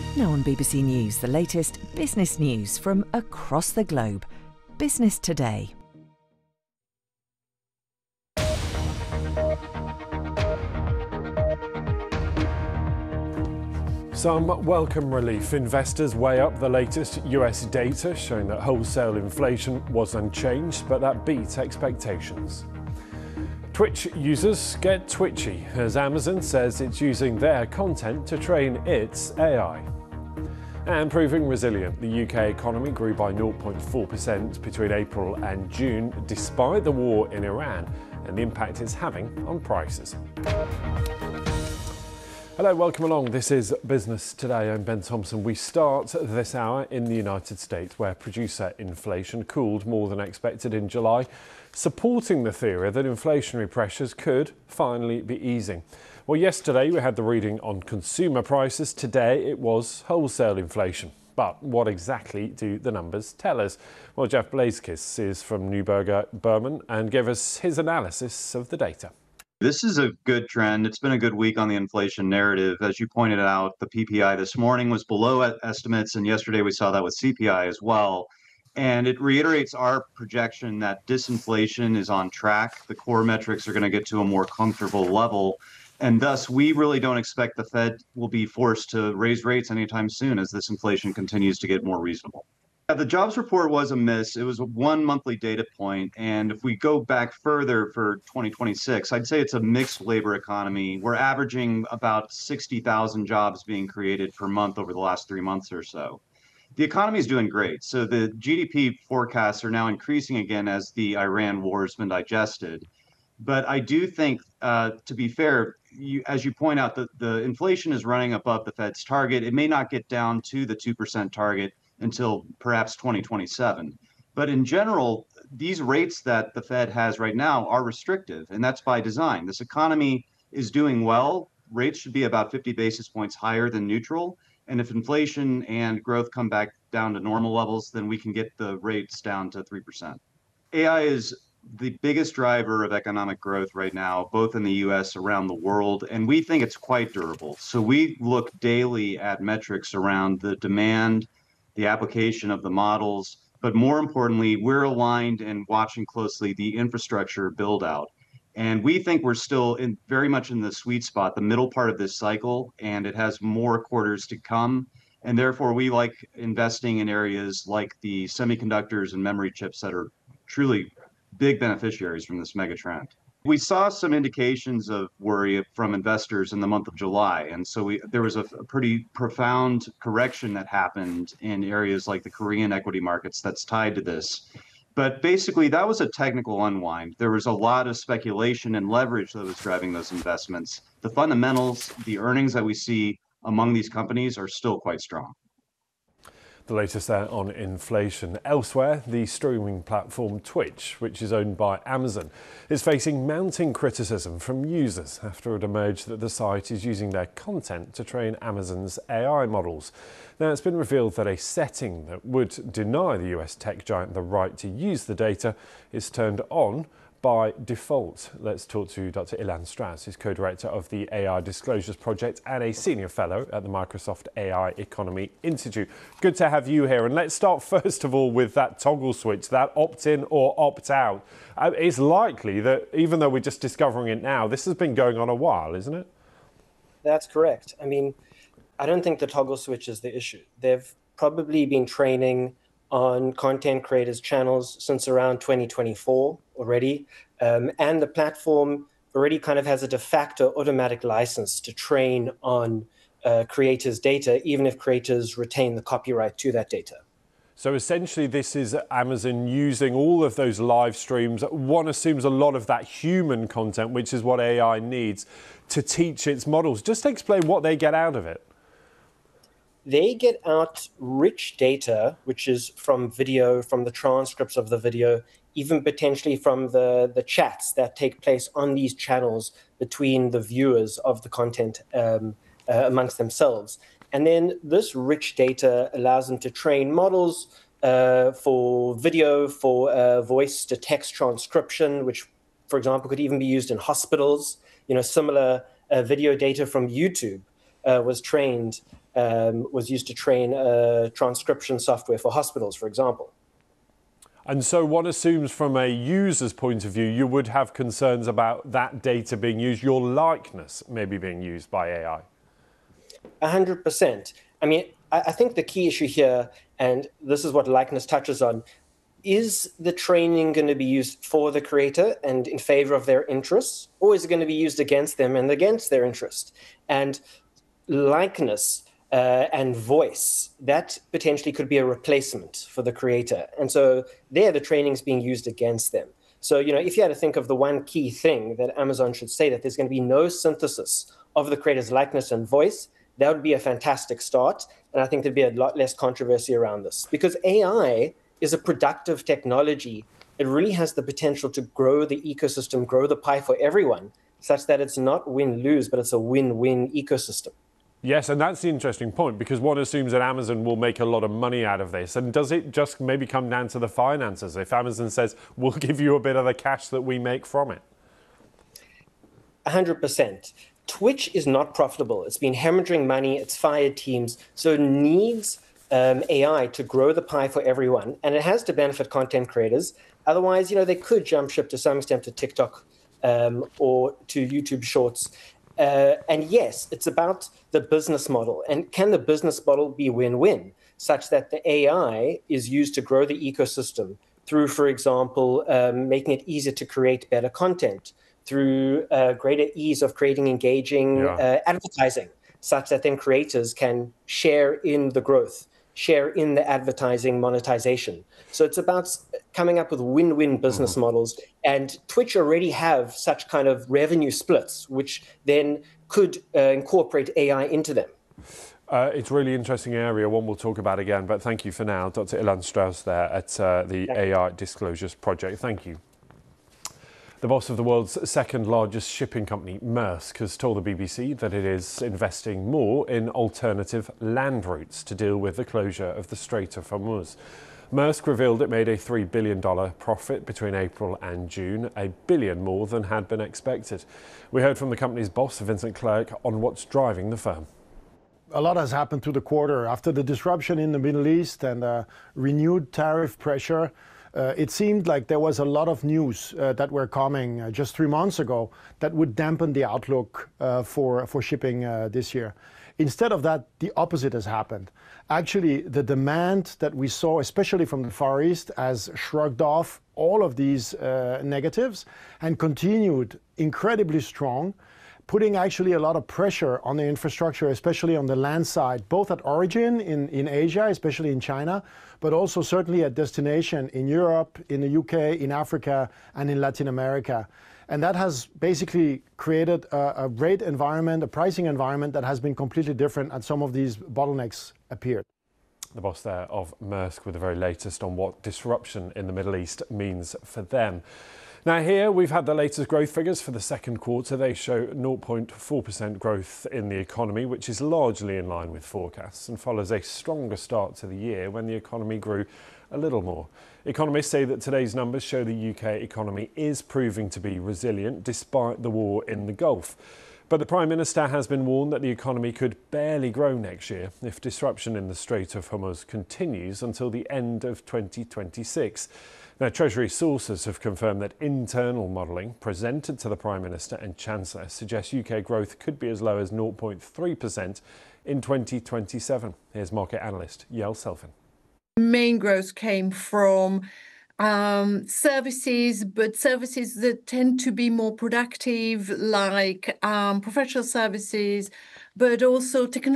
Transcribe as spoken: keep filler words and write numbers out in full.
Now on B B C News, the latest business news from across the globe. Business Today. Some welcome relief. Investors weigh up the latest U S data showing that wholesale inflation was unchanged, but that beat expectations. Twitch users get twitchy as Amazon says it's using their content to train its A I. And proving resilient, the U K economy grew by zero point four percent between April and June, despite the war in Iran and the impact it's having on prices. Hello, welcome along. This is Business Today. I'm Ben Thompson. We start this hour in the United States, where producer inflation cooled more than expected in July, supporting the theory that inflationary pressures could finally be easing. Well, yesterday we had the reading on consumer prices. Today it was wholesale inflation. But what exactly do the numbers tell us? Well, Jeff Blazkis is from Neuberger Berman and gave us his analysis of the data. This is a good trend. It's been a good week on the inflation narrative. As you pointed out, the P P I this morning was below estimates, and yesterday we saw that with C P I as well. And it reiterates our projection that disinflation is on track. The core metrics are going to get to a more comfortable level. And thus, we really don't expect the Fed will be forced to raise rates anytime soon as this inflation continues to get more reasonable. The jobs report was a miss. It was a one monthly data point. And if we go back further for twenty twenty-six, I'd say it's a mixed labor economy. We're averaging about sixty thousand jobs being created per month over the last three months or so. The economy is doing great. So the G D P forecasts are now increasing again as the Iran war has been digested. But I do think, uh, to be fair, you, as you point out, the, the inflation is running above the Fed's target. It may not get down to the two percent target until perhaps twenty twenty-seven. But in general, these rates that the Fed has right now are restrictive, and that's by design. This economy is doing well. Rates should be about fifty basis points higher than neutral. And if inflation and growth come back down to normal levels, then we can get the rates down to three percent. A I is the biggest driver of economic growth right now, both in the U S, around the world, and we think it's quite durable. So we look daily at metrics around the demand, the application of the models, but more importantly, we're aligned and watching closely the infrastructure build out. And we think we're still in very much in the sweet spot, the middle part of this cycle, and it has more quarters to come. And therefore, we like investing in areas like the semiconductors and memory chips that are truly big beneficiaries from this mega trend. We saw some indications of worry from investors in the month of July. And so we, there was a, a pretty profound correction that happened in areas like the Korean equity markets that's tied to this. But basically, that was a technical unwind. There was a lot of speculation and leverage that was driving those investments. The fundamentals, the earnings that we see among these companies are still quite strong. The latest there on inflation. Elsewhere, the streaming platform Twitch, which is owned by Amazon, is facing mounting criticism from users after it emerged that the site is using their content to train Amazon's A I models. Now, it's been revealed that a setting that would deny the U S tech giant the right to use the data is turned on by default. Let's talk to Doctor Ilan Strauss, who's co-director of the A I Disclosures Project and a senior fellow at the Microsoft A I Economy Institute. Good to have you here. And let's start first of all with that toggle switch, that opt-in or opt-out. Uh, it's likely that even though we're just discovering it now, this has been going on a while, isn't it? That's correct. I mean, I don't think the toggle switch is the issue. They've probably been training on content creators' channels since around twenty twenty-four already. Um, and the platform already kind of has a de facto automatic license to train on uh, creators' data, even if creators retain the copyright to that data. So essentially, this is Amazon using all of those live streams. One assumes a lot of that human content, which is what A I needs, to teach its models. Just explain what they get out of it. They get out rich data, which is from video, from the transcripts of the video, even potentially from the, the chats that take place on these channels between the viewers of the content um, uh, amongst themselves. And then this rich data allows them to train models uh, for video, for uh, voice-to-text transcription, which, for example, could even be used in hospitals. You know, similar uh, video data from YouTube uh, was trained um, was used to train uh, transcription software for hospitals, for example. And so one assumes from a user's point of view, you would have concerns about that data being used, your likeness maybe being used by A I. A hundred percent. I mean, I, I think the key issue here, and this is what likeness touches on, is the training going to be used for the creator and in favor of their interests, or is it going to be used against them and against their interest? And likeness uh, and voice, that potentially could be a replacement for the creator. And so there, the training is being used against them. So, you know, if you had to think of the one key thing that Amazon should say, that there's going to be no synthesis of the creator's likeness and voice, that would be a fantastic start. And I think there'd be a lot less controversy around this, because A I is a productive technology. It really has the potential to grow the ecosystem, grow the pie for everyone, such that it's not win-lose, but it's a win-win ecosystem. Yes, and that's the interesting point, because one assumes that Amazon will make a lot of money out of this. And does it just maybe come down to the finances? If Amazon says, we'll give you a bit of the cash that we make from it? one hundred percent. Twitch is not profitable. It's been hemorrhaging money. It's fired teams. So it needs um, A I to grow the pie for everyone. And it has to benefit content creators. Otherwise, you know, they could jump ship to some extent to TikTok um, or to YouTube Shorts. Uh, and yes, it's about the business model. And can the business model be win-win, such that the A I is used to grow the ecosystem through, for example, um, making it easier to create better content, through uh, greater ease of creating engaging yeah. uh, advertising, such that then creators can share in the growth, share in the advertising monetization. So it's about coming up with win-win business mm-hmm. models. And Twitch already have such kind of revenue splits, which then could uh, incorporate A I into them. Uh, it's a really interesting area, one we'll talk about again, but thank you for now. Doctor Ilan Strauss there at uh, the yeah. A I Disclosures Project. Thank you. The boss of the world's second largest shipping company, Maersk, has told the B B C that it is investing more in alternative land routes to deal with the closure of the Strait of Hormuz. Maersk revealed it made a three billion dollars profit between April and June, a billion more than had been expected. We heard from the company's boss, Vincent Clerc, on what's driving the firm. A lot has happened through the quarter. After the disruption in the Middle East and uh, renewed tariff pressure, Uh, it seemed like there was a lot of news uh, that were coming uh, just three months ago that would dampen the outlook uh, for, for shipping uh, this year. Instead of that, the opposite has happened. Actually, the demand that we saw, especially from the Far East, has shrugged off all of these uh, negatives and continued incredibly strong, putting actually a lot of pressure on the infrastructure, especially on the land side, both at origin in, in Asia, especially in China, but also certainly at destination in Europe, in the U K, in Africa, and in Latin America. And that has basically created a, a rate environment, a pricing environment that has been completely different as some of these bottlenecks appeared. The boss there of Maersk with the very latest on what disruption in the Middle East means for them. Now here we've had the latest growth figures for the second quarter. They show zero point four percent growth in the economy, which is largely in line with forecasts and follows a stronger start to the year when the economy grew a little more. Economists say that today's numbers show the U K economy is proving to be resilient despite the war in the Gulf. But the Prime Minister has been warned that the economy could barely grow next year if disruption in the Strait of Hormuz continues until the end of twenty twenty-six. Now, Treasury sources have confirmed that internal modelling presented to the Prime Minister and Chancellor suggests U K growth could be as low as zero point three percent in twenty twenty-seven. Here's market analyst Yael Selfin. Main growth came from um, services, but services that tend to be more productive, like um, professional services, but also technology.